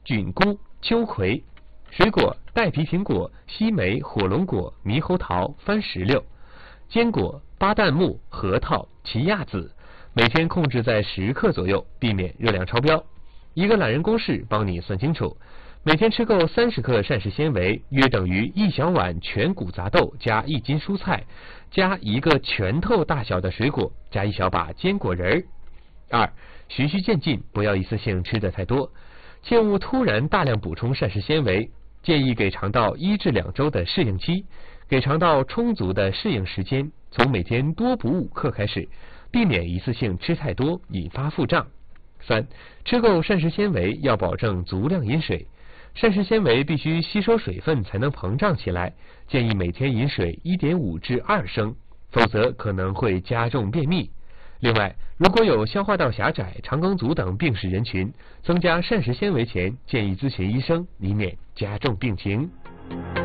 菌菇、秋葵。水果：带皮苹果、西梅、火龙果、猕猴桃、番石榴。坚果：巴旦木、核桃、奇亚籽。每天控制在10克左右，避免热量超标。一个懒人公式帮你算清楚：每天吃够30克膳食纤维，约等于1小碗全谷杂豆加1斤蔬菜，加1个拳头大小的水果，加1小把坚果仁儿。2、循序渐进，不要一次性吃得太多，切勿突然大量补充膳食纤维，建议给肠道1至2周的适应期，给肠道充足的适应时间，从每天多补5克开始，避免一次性吃太多引发腹胀。3、吃够膳食纤维要保证足量饮水，膳食纤维必须吸收水分才能膨胀起来，建议每天饮水1.5至2升，否则可能会加重便秘。另外，如果有消化道狭窄、肠梗阻等病史人群，增加膳食纤维前建议咨询医生，以免加重病情。